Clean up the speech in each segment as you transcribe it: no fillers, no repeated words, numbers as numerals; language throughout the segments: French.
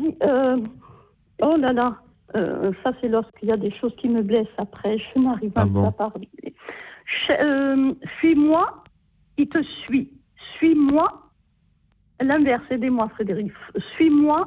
dit, oh là là, ça c'est lorsqu'il y a des choses qui me blessent après, je n'arrive pas à parler. Suis-moi, il te suit. Suis-moi, l'inverse, aidez-moi Frédéric. Suis-moi,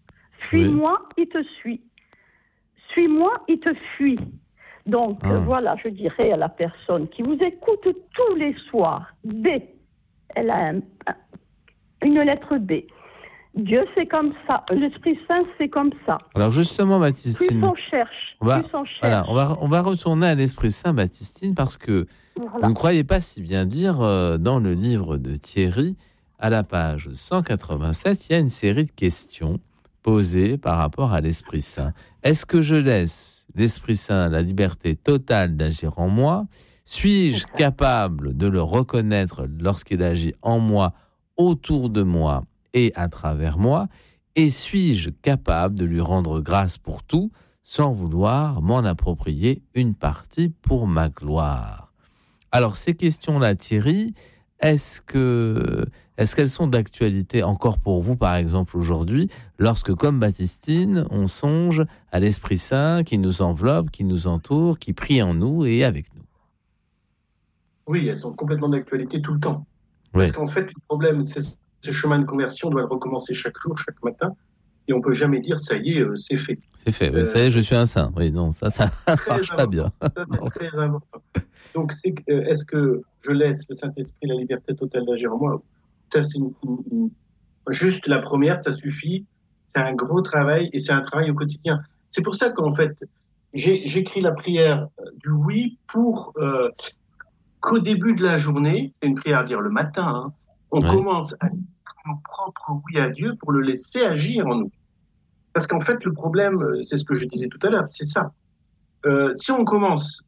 il te suit. Suis-moi, il te fuit. Donc voilà, je dirais à la personne qui vous écoute tous les soirs, B, elle a une lettre B. Dieu, c'est comme ça. L'Esprit Saint, c'est comme ça. Alors justement, Baptistine, plus on cherche. Voilà, on va retourner à l'Esprit Saint, Baptistine, parce que vous ne croyez pas si bien dire, dans le livre de Thierry, à la page 187, il y a une série de questions posées par rapport à l'Esprit Saint. Est-ce que je laisse l'Esprit Saint la liberté totale d'agir en moi ? Suis-je capable de le reconnaître lorsqu'il agit en moi, autour de moi et à travers moi, et suis-je capable de lui rendre grâce pour tout, sans vouloir m'en approprier une partie pour ma gloire ? Alors ces questions-là, Thierry, est-ce qu'elles sont d'actualité encore pour vous, par exemple, aujourd'hui, lorsque, comme Baptistine, on songe à l'Esprit Saint qui nous enveloppe, qui nous entoure, qui prie en nous et avec nous ? Oui, elles sont complètement d'actualité tout le temps. Oui. Parce qu'en fait, le problème, c'est ce chemin de conversion, on doit le recommencer chaque jour, chaque matin, et on peut jamais dire ça y est, c'est fait. C'est fait. Ça y est, je suis un saint. Oui, non, ça marche pas bien. Ça, c'est très important. Donc, est-ce que je laisse le Saint-Esprit la liberté totale d'agir en moi ? Ça, c'est juste la première, ça suffit. C'est un gros travail et c'est un travail au quotidien. C'est pour ça qu'en fait, j'écris la prière du oui pour qu'au début de la journée, c'est une prière à dire le matin, hein, on commence à dire nos propres oui à Dieu pour le laisser agir en nous. Parce qu'en fait, le problème, c'est ce que je disais tout à l'heure, c'est ça. Si on commence,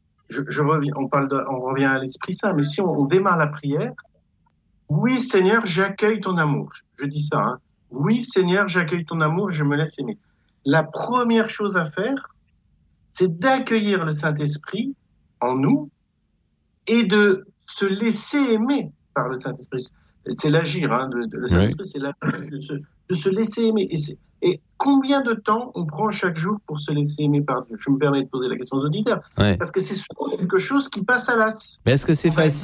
on revient à l'Esprit Saint, mais si on démarre la prière, oui Seigneur, j'accueille ton amour. Je dis ça, hein. Oui Seigneur, j'accueille ton amour et je me laisse aimer. La première chose à faire, c'est d'accueillir le Saint-Esprit en nous et de se laisser aimer par le Saint-Esprit. C'est l'agir, hein, le Saint-Esprit, c'est l'agir, de se laisser aimer. Et combien de temps on prend chaque jour pour se laisser aimer par Dieu ? Je me permets de poser la question aux auditeurs, parce que c'est souvent quelque chose qui passe à l'as. Mais est-ce que c'est facile ?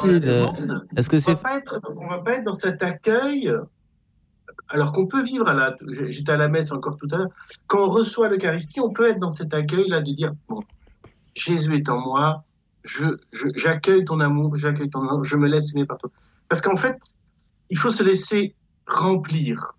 On va pas être dans cet accueil, alors qu'on peut vivre j'étais à la messe encore tout à l'heure, quand on reçoit l'Eucharistie, on peut être dans cet accueil-là de dire, bon, Jésus est en moi, j'accueille ton amour, je me laisse aimer par toi. Parce qu'en fait, il faut se laisser remplir.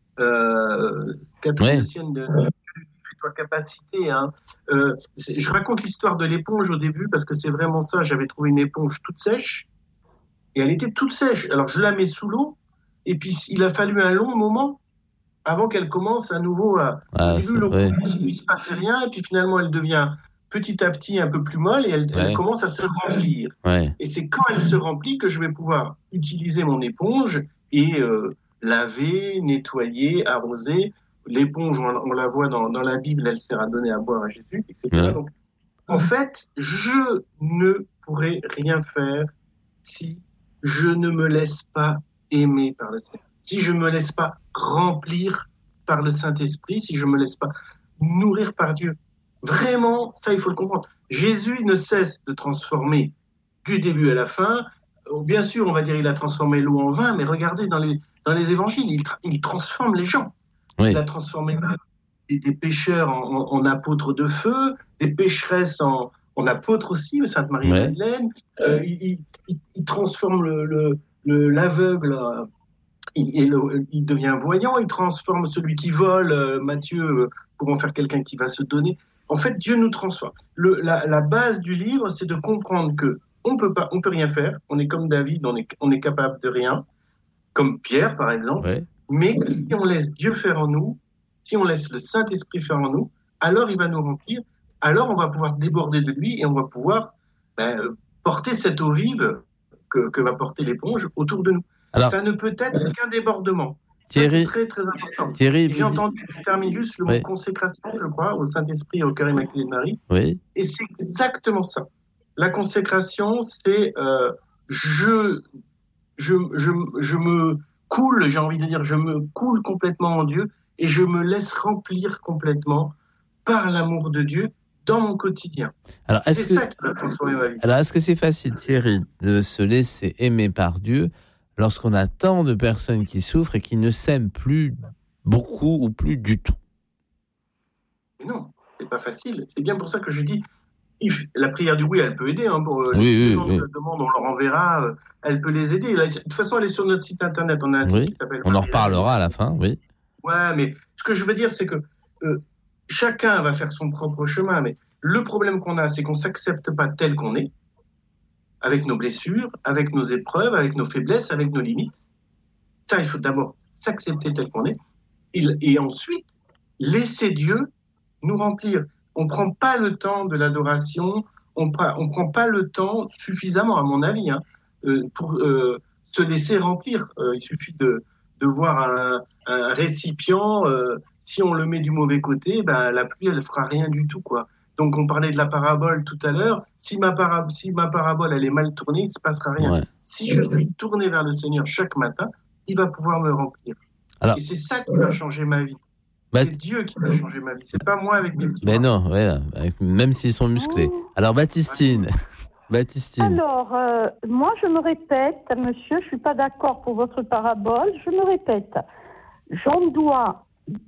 Catherine Sienne de toi capacité. Hein. Je raconte l'histoire de l'éponge au début parce que c'est vraiment ça. J'avais trouvé une éponge toute sèche et elle était toute sèche. Alors je la mets sous l'eau et puis il a fallu un long moment avant qu'elle commence à nouveau à. Au début, l'eau il ne se passait rien et puis finalement elle devient petit à petit un peu plus molle et elle commence à se remplir. Et c'est quand elle se remplit que je vais pouvoir utiliser mon éponge et laver, nettoyer, arroser. L'éponge, on la voit dans la Bible, elle sert à donner à boire à Jésus, etc. Donc, en fait, je ne pourrai rien faire si je ne me laisse pas aimer par le Seigneur, si je ne me laisse pas remplir par le Saint-Esprit, si je ne me laisse pas nourrir par Dieu. Vraiment, ça, il faut le comprendre. Jésus ne cesse de transformer du début à la fin. Bien sûr, on va dire il a transformé l'eau en vin, mais regardez dans les évangiles, il transforme les gens. Il a transformé des pécheurs en apôtres de feu, des pécheresses en apôtres aussi, Sainte Marie-Madeleine. Il transforme l'aveugle, il devient voyant, il transforme celui qui vole, Matthieu, pour en faire quelqu'un qui va se donner. En fait, Dieu nous transforme. La base du livre, c'est de comprendre que on peut rien faire. On est comme David, on est capable de rien, comme Pierre par exemple. Mais si on laisse Dieu faire en nous, si on laisse le Saint-Esprit faire en nous, alors il va nous remplir. Alors on va pouvoir déborder de lui et on va pouvoir porter cette eau vive que va porter l'éponge autour de nous. Alors, ça ne peut être qu'un débordement. Thierry, c'est très très important. Thierry, j'ai entendu, je termine juste le mot consécration, je crois, au Saint-Esprit et au cœur immaculé de Marie. Et c'est exactement ça. La consécration, c'est je me coule, j'ai envie de dire, je me coule complètement en Dieu et je me laisse remplir complètement par l'amour de Dieu dans mon quotidien. Alors, ça qui va transformer ma vie. Alors, est-ce que c'est facile, Thierry, de se laisser aimer par Dieu lorsqu'on a tant de personnes qui souffrent et qui ne s'aiment plus beaucoup ou plus du tout? Mais non, c'est pas facile. C'est bien pour ça que je dis, la prière du oui, elle peut aider. Pour les gens qui la demandent, on leur enverra. Elle peut les aider. De toute façon, elle est sur notre site internet. On a un site qui s'appelle. On en reparlera à la fin, oui. Ouais, mais ce que je veux dire, c'est que chacun va faire son propre chemin. Mais le problème qu'on a, c'est qu'on s'accepte pas tel qu'on est, avec nos blessures, avec nos épreuves, avec nos faiblesses, avec nos limites. Ça, il faut d'abord s'accepter tel qu'on est, et ensuite laisser Dieu nous remplir. On ne prend pas le temps de l'adoration, on ne prend pas le temps suffisamment, à mon avis, pour se laisser remplir. Il suffit de voir un récipient, si on le met du mauvais côté, la pluie, elle ne fera rien du tout, quoi. Donc, on parlait de la parabole tout à l'heure. Si ma parabole, elle est mal tournée, il ne se passera rien. Ouais. Si je suis tourné vers le Seigneur chaque matin, il va pouvoir me remplir. Alors, et c'est ça qui va changer ma vie. C'est Dieu qui va changer ma vie. C'est pas moi avec mes petits bras. Mais non, voilà, même s'ils sont musclés. Alors, Baptistine. Alors, moi, je me répète, monsieur, je suis pas d'accord pour votre parabole. Je me répète. On doit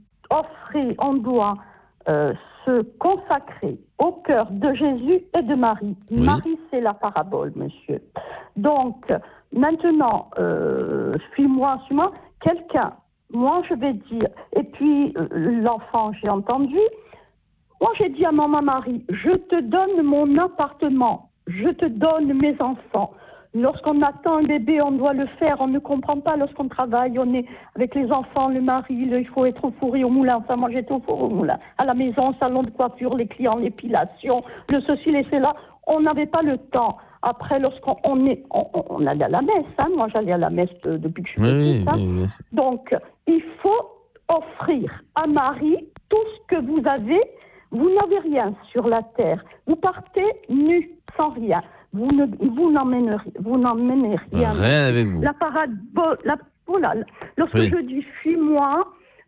se consacrer au cœur de Jésus et de Marie. Oui. Marie, c'est la parabole, monsieur. Donc, maintenant, suis-moi, quelqu'un. Moi, je vais dire, et puis l'enfant, j'ai entendu, moi j'ai dit à maman Marie, je te donne mon appartement, je te donne mes enfants. Lorsqu'on attend un bébé, on doit le faire, on ne comprend pas lorsqu'on travaille, on est avec les enfants, le mari, il faut être au four et au moulin. Enfin, moi j'étais au four et au moulin, à la maison, salon de coiffure, les clients, l'épilation, le ceci, le cela, on n'avait pas le temps. Après, lorsqu'on on allait à la messe, moi j'allais à la messe depuis que je suis petite. Oui. Donc, il faut offrir à Marie tout ce que vous avez. Vous n'avez rien sur la terre. Vous partez nu, sans rien. Vous n'emmenez rien. Rien avec vous. La parabole, voilà. Lorsque je dis suis-moi,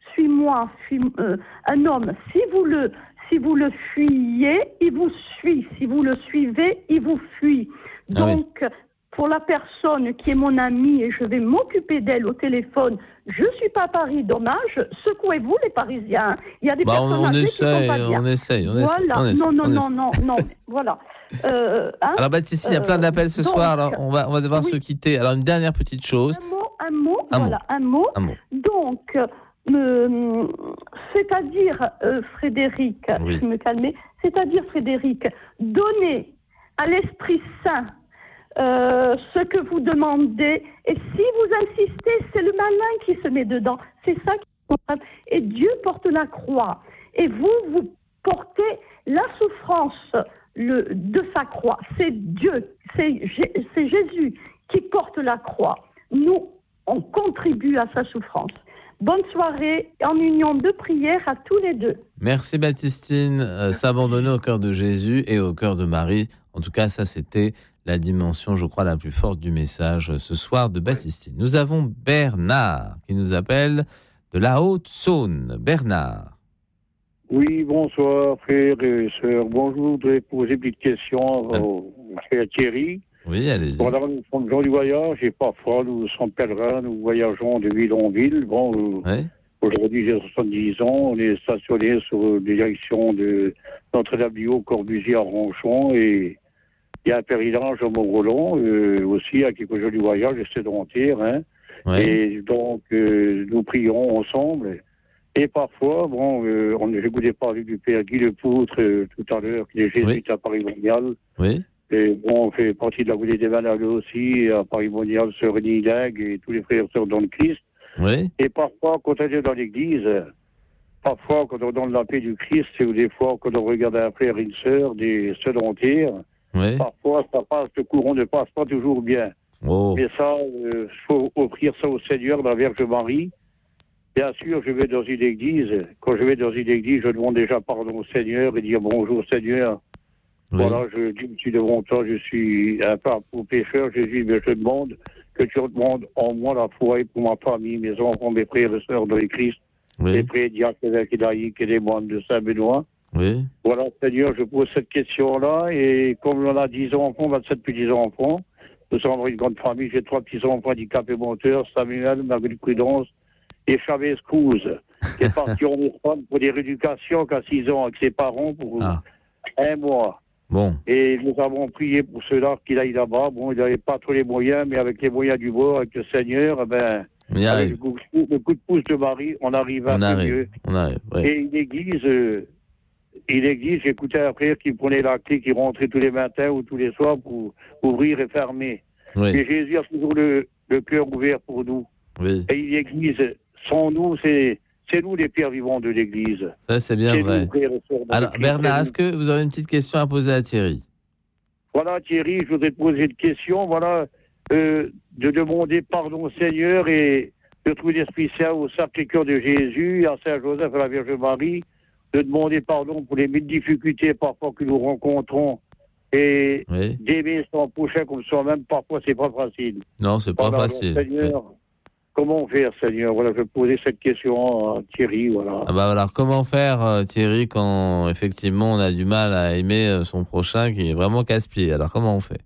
un homme, si vous le fuyez, il vous suit. Si vous le suivez, il vous fuit. Donc, pour la personne qui est mon amie et je vais m'occuper d'elle au téléphone, je ne suis pas à Paris, dommage, secouez-vous les Parisiens. Il y a des personnes âgées qui sont pas bien. On essaye. Voilà, non, voilà. Alors Baptiste, il y a plein d'appels ce soir, alors on va devoir se quitter. Alors une dernière petite chose. Un mot. Donc, c'est-à-dire, Frédéric, je me calmer, c'est-à-dire, Frédéric, donner à l'Esprit Saint ce que vous demandez, et si vous insistez, c'est le malin qui se met dedans. C'est ça qui est important. Et Dieu porte la croix. Et vous portez la souffrance de sa croix. C'est Dieu, c'est Jésus qui porte la croix. Nous, on contribue à sa souffrance. Bonne soirée en union de prière à tous les deux. Merci Baptistine. S'abandonner au cœur de Jésus et au cœur de Marie. En tout cas, ça c'était la dimension, je crois, la plus forte du message ce soir de Baptistine. Nous avons Bernard qui nous appelle de la Haute-Saône. Bernard. Oui, bonsoir frères et sœurs. Bonjour, je voudrais poser une petite question à Thierry. Oui, allez-y. Pendant nous sommes gens du voyage et parfois nous sommes pèlerins, nous voyageons de ville en ville. Aujourd'hui j'ai 70 ans, on est stationné sur les directions de Notre-Dame-du-Haut, Corbusier à Ronchon et il y a un pèlerinage à Mont-Roland, aussi à quelques jours du voyage, sédentaire. Et donc nous prions ensemble. Et parfois, j'ai écouté parler du père Guy Lepoutre tout à l'heure, qui est jésuite à Paris-Monial. Oui. Et on fait partie de la Voûtée des Malades aussi, à Paris-Monial, Sœur Rénie Lag et tous les frères et sœurs dans le Christ. Oui. Et parfois, quand on est dans l'église, parfois, quand on donne la paix du Christ, ou des fois, quand on regarde un frère et une sœur, des sédentaires, parfois, le courant ne passe pas toujours bien. Oh. Mais ça, il faut offrir ça au Seigneur, la Vierge Marie. Bien sûr, je vais dans une église. Quand je vais dans une église, je demande déjà pardon au Seigneur et dire bonjour Seigneur. Oui. Voilà, je suis devant toi, je suis un pauvre pécheur, Jésus, mais je demande que tu demandes en moi la foi pour ma famille, mes enfants, mes frères et sœurs dans les Christ. les prédiacres et les moines de Saint-Benoît. Oui. Voilà, Seigneur, je pose cette question-là, et comme on a 10 enfants, 27 petits-enfants, nous sommes une grande famille, j'ai 3 petits-enfants handicapés moteurs, Samuel, Marguerite Prudence et Chavez Cruz, qui est parti en Espagne pour des rééducations qu'à 6 ans avec ses parents pour 1 mois. Bon. Et nous avons prié pour cela qu'il aille là-bas. Bon, il n'avait pas tous les moyens, mais avec les moyens du bord, avec le Seigneur, avec le coup de pouce de Marie, on arrive un peu mieux. Et une église, j'écoutais la prière qui prenait la clé, qui rentrait tous les matins ou tous les soirs pour ouvrir et fermer. Oui. Et Jésus a toujours le cœur ouvert pour nous. Oui. Et une église, sans nous, c'est nous les pierres vivantes de l'église. Ça, c'est bien vrai. Alors, Bernard, est-ce que vous avez une petite question à poser à Thierry? Voilà, Thierry, je voudrais te poser une question. Voilà, de demander pardon au Seigneur et de trouver l'Esprit Saint au Sacré-Cœur de Jésus, à Saint-Joseph et à la Vierge Marie, de demander pardon pour les mille difficultés parfois que nous rencontrons et d'aimer son prochain comme soi-même. Parfois, c'est pas facile. Non, c'est pas facile. Donc, Seigneur, comment faire, Seigneur? Voilà, je vais poser cette question à Thierry. Voilà. Alors, comment faire, Thierry, quand effectivement on a du mal à aimer son prochain qui est vraiment casse-pied? Alors, comment on fait?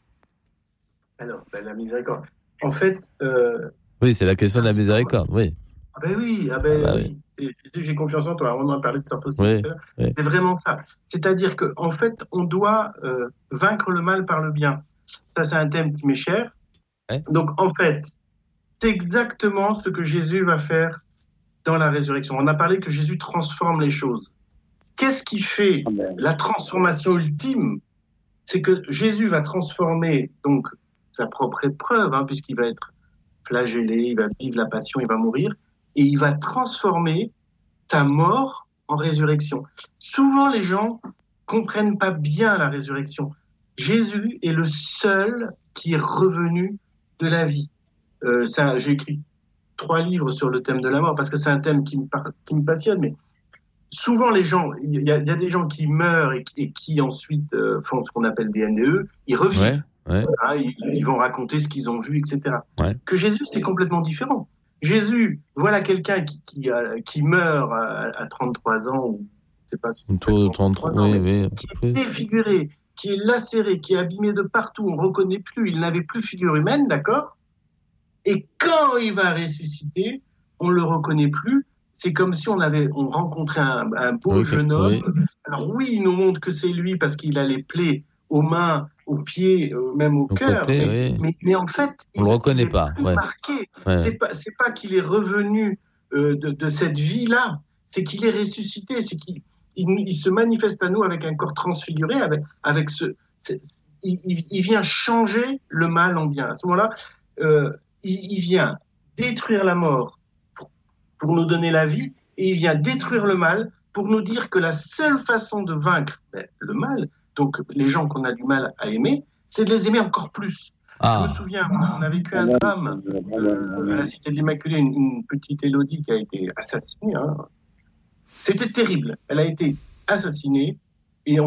Alors, la miséricorde. En fait. Oui, c'est la question de la miséricorde, oui. Oui. J'ai confiance en toi. On en a parlé de ça aussi. Oui. C'est vraiment ça. C'est-à-dire qu'en fait, on doit vaincre le mal par le bien. Ça, c'est un thème qui m'est cher. Ouais. Donc, en fait, c'est exactement ce que Jésus va faire dans la résurrection. On a parlé que Jésus transforme les choses. Qu'est-ce qui fait la transformation ultime? C'est que Jésus va transformer donc sa propre épreuve, puisqu'il va être flagellé, il va vivre la passion, il va mourir, et il va transformer sa mort en résurrection. Souvent, les gens comprennent pas bien la résurrection. Jésus est le seul qui est revenu de la vie. J'ai écrit 3 livres sur le thème de la mort parce que c'est un thème qui me passionne. Mais souvent, les gens, il y a des gens qui meurent et qui ensuite font ce qu'on appelle des NDE. Ils revivent. Ils vont raconter ce qu'ils ont vu, etc. Que Jésus, c'est complètement différent. Jésus, voilà quelqu'un qui meurt à 33 ans, ou je sais pas si 33 ans, qui est défiguré, qui est lacéré, qui est abîmé de partout, on ne reconnaît plus, il n'avait plus figure humaine, d'accord? Et quand il va ressusciter, on ne le reconnaît plus. C'est comme si on rencontrait un beau jeune homme. Oui. Alors oui, il nous montre que c'est lui parce qu'il a les plaies aux mains, aux pieds, même au cœur. Mais en fait, on le reconnaît pas. Marqué. C'est pas qu'il est revenu de cette vie-là, c'est qu'il est ressuscité, c'est qu'il se manifeste à nous avec un corps transfiguré, avec il vient changer le mal en bien. À ce moment-là, il vient détruire la mort pour nous donner la vie, et il vient détruire le mal pour nous dire que la seule façon de vaincre le mal, donc les gens qu'on a du mal à aimer, c'est de les aimer encore plus. Je me souviens, on a vécu un drame à la Cité de l'Immaculée, une petite Élodie qui a été assassinée. C'était terrible. Elle a été assassinée et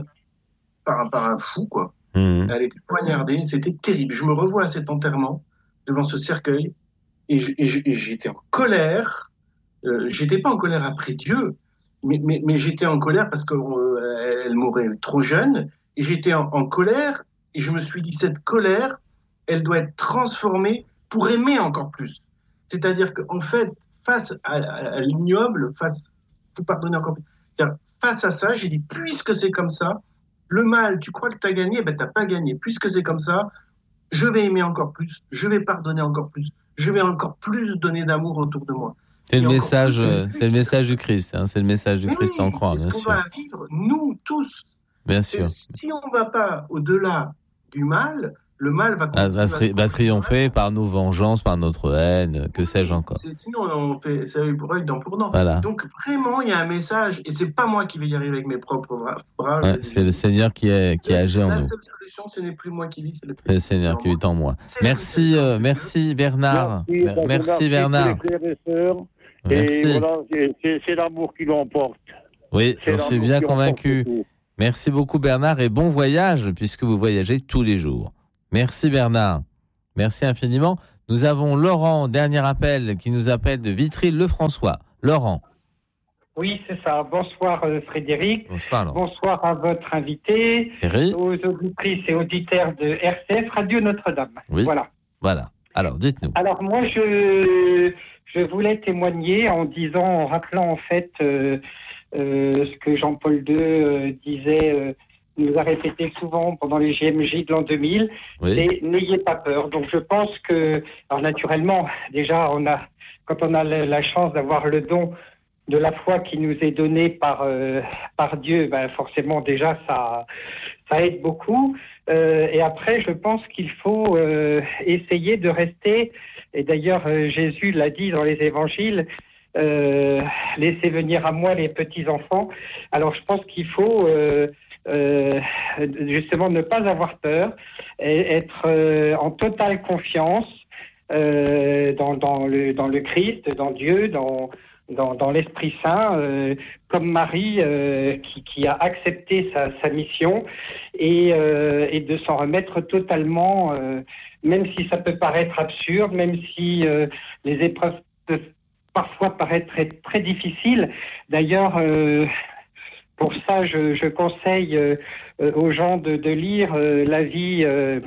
par un fou, quoi. Elle a été poignardée, c'était terrible. Je me revois à cet enterrement, devant ce cercueil, et j'étais en colère. J'étais pas en colère après Dieu, mais j'étais en colère parce qu'elle mourait trop jeune, et j'étais en colère, et je me suis dit, cette colère, elle doit être transformée pour aimer encore plus. C'est-à-dire qu'en fait, face à l'ignoble, faut pardonner encore plus. C'est-à-dire, face à ça, j'ai dit, puisque c'est comme ça, le mal, tu crois que tu as gagné, t'as pas gagné. Puisque c'est comme ça, je vais aimer encore plus, je vais pardonner encore plus, je vais encore plus donner d'amour autour de moi. C'est le message du Christ, c'est le message du Christ en croix, bien sûr. C'est ce qu'on va vivre, nous tous. Bien sûr. Si on ne va pas au-delà du mal, le mal va triompher par nos vengeances, par notre haine, que sais-je encore. Sinon, on fait ça pour œil, dent pour dent. Voilà. Donc vraiment, il y a un message, et c'est pas moi qui vais y arriver avec mes propres bras. C'est le Seigneur qui agit en nous. La seule solution, ce n'est plus moi qui vis, c'est le Christ. C'est le Seigneur qui vit en moi. Merci Bernard. Merci Bernard. Et voilà, c'est l'amour qui l'emporte. Oui, j'en suis bien convaincu. Merci beaucoup Bernard, et bon voyage puisque vous voyagez tous les jours. Merci Bernard. Merci infiniment. Nous avons Laurent, dernier appel, qui nous appelle de Vitry-le-François. Laurent. Oui, c'est ça. Bonsoir Frédéric. Bonsoir Laurent. Bonsoir à votre invité. Thierry. Aux auditrices et auditeurs de RCF Radio Notre-Dame. Oui. Voilà. Alors, dites-nous. Alors moi, je voulais témoigner en rappelant en fait ce que Jean-Paul II disait, nous a répété souvent pendant les JMJ de l'an 2000, et n'ayez pas peur. Donc je pense que, alors naturellement, déjà quand on a la chance d'avoir le don de la foi qui nous est donnée par Dieu, forcément déjà ça aide beaucoup. Et après, je pense qu'il faut essayer de rester, et d'ailleurs Jésus l'a dit dans les évangiles, laissez venir à moi les petits-enfants. Alors je pense qu'il faut justement ne pas avoir peur, et être en totale confiance dans le Christ, dans Dieu, dans l'Esprit Saint, comme Marie qui a accepté sa mission, et de s'en remettre totalement, même si ça peut paraître absurde, même si les épreuves peuvent parfois paraître très, très difficiles. D'ailleurs, pour ça, je conseille aux gens de lire la vie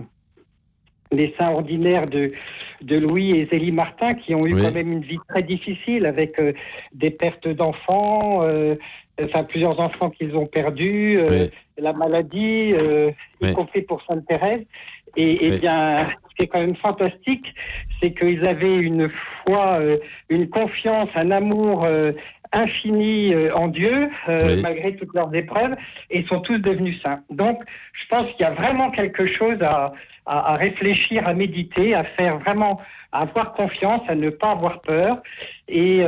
les saints ordinaires de Louis et Zélie Martin, qui ont eu quand même une vie très difficile, avec des pertes d'enfants, plusieurs enfants qu'ils ont perdus, la maladie, y compris pour Sainte Thérèse. Et bien, ce qui est quand même fantastique, c'est qu'ils avaient une foi, une confiance, un amour infini en Dieu, malgré toutes leurs épreuves, et sont tous devenus saints. Donc, je pense qu'il y a vraiment quelque chose à réfléchir, à méditer, à faire vraiment, à avoir confiance, à ne pas avoir peur. Et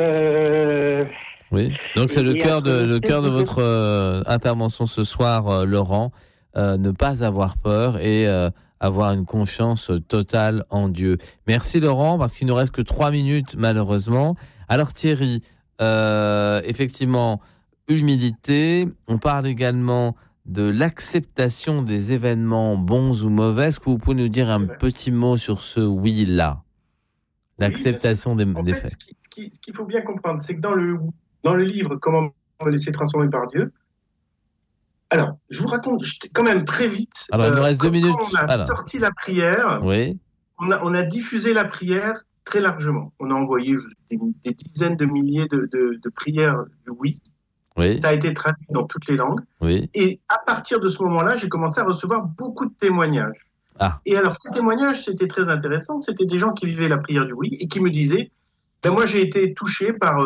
oui. Donc c'est le cœur de votre intervention ce soir, Laurent. Ne pas avoir peur et avoir une confiance totale en Dieu. Merci Laurent, parce qu'il ne nous reste que 3 minutes malheureusement. Alors Thierry, effectivement, humilité. On parle également de l'acceptation des événements bons ou mauvais. Est-ce que vous pouvez nous dire un petit mot sur ce oui-là? L'acceptation des faits. Ce qu'il faut bien comprendre, c'est que dans le livre « Comment me laisser transformer par Dieu », alors, je vous raconte quand même très vite. Alors, il nous reste 2 minutes. Quand on a sorti la prière, on a diffusé la prière très largement. On a envoyé des dizaines de milliers de prières du oui. Ça a été traduit dans toutes les langues. Et à partir de ce moment-là, j'ai commencé à recevoir beaucoup de témoignages. Et alors, ces témoignages, c'était très intéressant. C'était des gens qui vivaient la prière du oui et qui me disaient, moi, j'ai été touché par...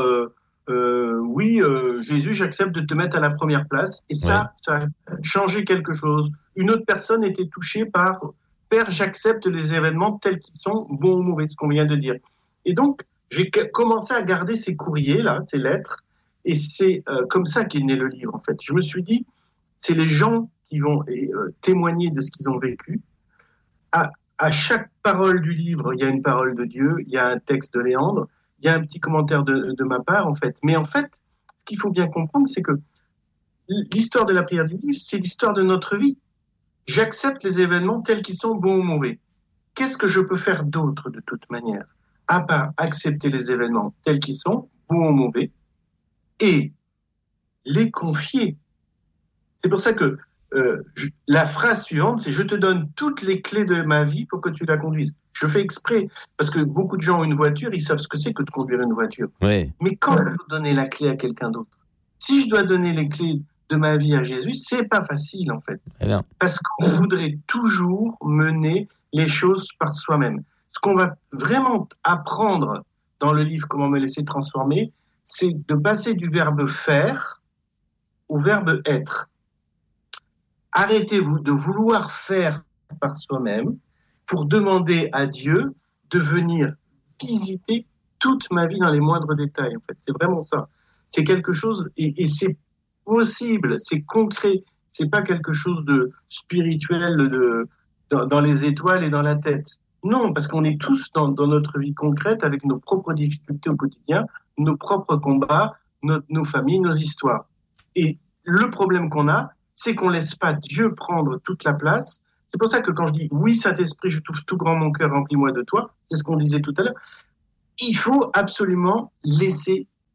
Jésus, j'accepte de te mettre à la première place. Et ça a changé quelque chose. Une autre personne était touchée par Père, j'accepte les événements tels qu'ils sont, bons ou mauvais, ce qu'on vient de dire. Et donc, j'ai commencé à garder ces courriers-là, ces lettres, et c'est comme ça qu'est né le livre, en fait. Je me suis dit, c'est les gens qui vont témoigner de ce qu'ils ont vécu. À chaque parole du livre, il y a une parole de Dieu, il y a un texte de Léandre, il y a un petit commentaire de ma part, en fait. Mais en fait, ce qu'il faut bien comprendre, c'est que l'histoire de la prière du livre, c'est l'histoire de notre vie. J'accepte les événements tels qu'ils sont, bons ou mauvais. Qu'est-ce que je peux faire d'autre, de toute manière, à part accepter les événements tels qu'ils sont, bons ou mauvais, et les confier? C'est pour ça que la phrase suivante, c'est « Je te donne toutes les clés de ma vie pour que tu la conduises ». Je fais exprès, parce que beaucoup de gens ont une voiture, ils savent ce que c'est que de conduire une voiture. Mais quand je dois donner la clé à quelqu'un d'autre, si je dois donner les clés de ma vie à Jésus, c'est pas facile, en fait. Parce qu'on voudrait toujours mener les choses par soi-même. Ce qu'on va vraiment apprendre dans le livre « Comment me laisser transformer », c'est de passer du verbe « faire » au verbe « être ». Arrêtez-vous de vouloir faire par soi-même pour demander à Dieu de venir visiter toute ma vie dans les moindres détails. En fait, c'est vraiment ça. C'est quelque chose, et c'est possible, c'est concret. C'est pas quelque chose de spirituel dans les étoiles et dans la tête. Non, parce qu'on est tous dans notre vie concrète avec nos propres difficultés au quotidien, nos propres combats, nos familles, nos histoires. Et le problème qu'on a, c'est qu'on laisse pas Dieu prendre toute la place. C'est pour ça que quand je dis « Oui, Saint-Esprit, je t'ouvre tout grand mon cœur, remplis-moi de toi », c'est ce qu'on disait tout à l'heure, il faut absolument laisser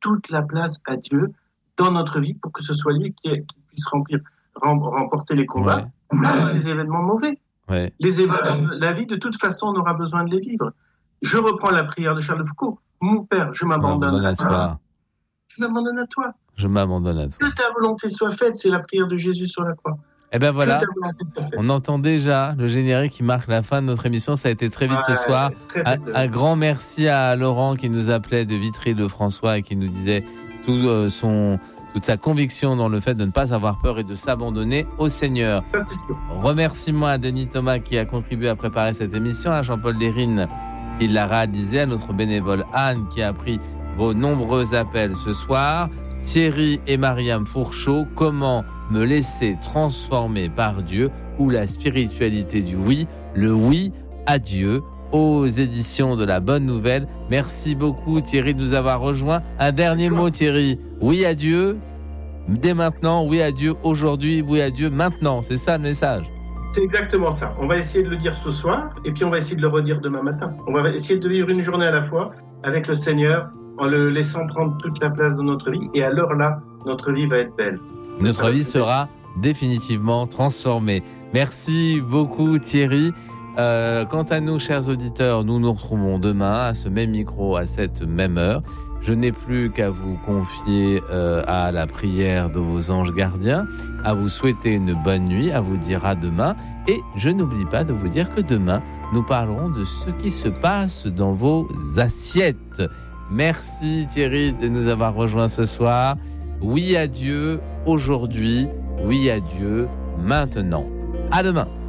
toute la place à Dieu dans notre vie pour que ce soit lui qui puisse remporter les combats, les événements mauvais. Ouais. La vie, de toute façon, on aura besoin de les vivre. Je reprends la prière de Charles de Foucault. Mon Père, je m'abandonne à toi. Je m'abandonne à toi. Je m'abandonne à toi. Que ta volonté soit faite, c'est la prière de Jésus sur la croix. Eh bien voilà, on entend déjà le générique qui marque la fin de notre émission. Ça a été très vite ce soir. Un grand merci à Laurent qui nous appelait de Vitry-le-François et qui nous disait toute sa conviction dans le fait de ne pas avoir peur et de s'abandonner au Seigneur. Remerciements à Denis Thomas qui a contribué à préparer cette émission, à Jean-Paul Dérine qui l'a réalisé, à notre bénévole Anne qui a pris vos nombreux appels ce soir, Thierry et Mariam Fourchot, comment me laisser transformer par Dieu ou la spiritualité du oui, le oui à Dieu, aux éditions de La Bonne Nouvelle. Merci beaucoup Thierry de nous avoir rejoints. Un dernier mot Thierry, oui à Dieu dès maintenant, oui à Dieu aujourd'hui, oui à Dieu maintenant, c'est ça le message. C'est exactement ça. On va essayer de le dire ce soir et puis on va essayer de le redire demain matin. On va essayer de vivre une journée à la fois avec le Seigneur en le laissant prendre toute la place dans notre vie et alors là, notre vie va être belle. Notre vie sera définitivement transformée. Merci beaucoup Thierry. Quant à nous, chers auditeurs, nous nous retrouvons demain à ce même micro, à cette même heure. Je n'ai plus qu'à vous confier à la prière de vos anges gardiens, à vous souhaiter une bonne nuit, à vous dire à demain. Et je n'oublie pas de vous dire que demain, nous parlerons de ce qui se passe dans vos assiettes. Merci Thierry de nous avoir rejoints ce soir. Oui à Dieu aujourd'hui, oui à Dieu maintenant. À demain.